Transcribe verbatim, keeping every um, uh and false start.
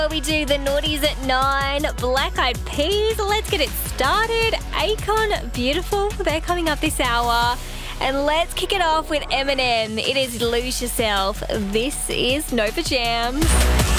We do the naughties at nine, Black Eyed Peas. Let's get it started. Akon, Beautiful, they're coming up this hour. And let's kick it off with Eminem. It is Lose Yourself. This is Nova Jams.